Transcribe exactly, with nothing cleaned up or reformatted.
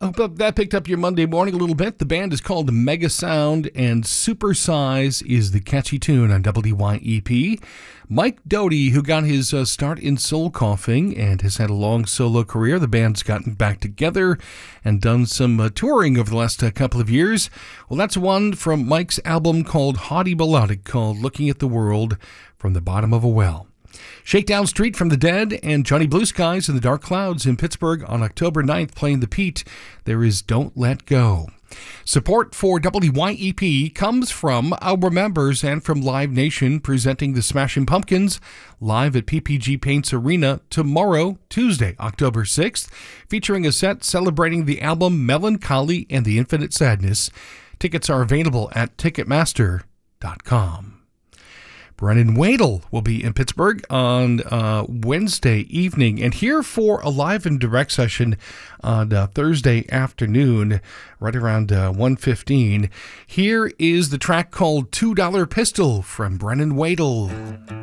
I hope that picked up your Monday morning a little bit. The band is called Mega Sound, and Supersize is the catchy tune on W Y E P. Mike Doughty, who got his uh, start in soul coughing and has had a long solo career. The band's gotten back together and done some uh, touring over the last uh, couple of years. Well, that's one from Mike's album called Haughty Melodic, called Looking at the World from the Bottom of a Well. Shakedown Street from the Dead and Johnny Blue Skies in the Dark Clouds in Pittsburgh on October ninth playing the Pete. There is Don't Let Go. Support for W Y E P comes from our members and from Live Nation, presenting the Smashing Pumpkins live at P P G Paints Arena tomorrow, Tuesday, October sixth, featuring a set celebrating the album Melancholy and the Infinite Sadness. Tickets are available at Ticketmaster dot com. Brennan Wadle will be in Pittsburgh on uh, Wednesday evening, and here for a live and direct session on uh, Thursday afternoon, right around uh, one fifteen. Here is the track called two dollar Pistol from Brennan Wadle.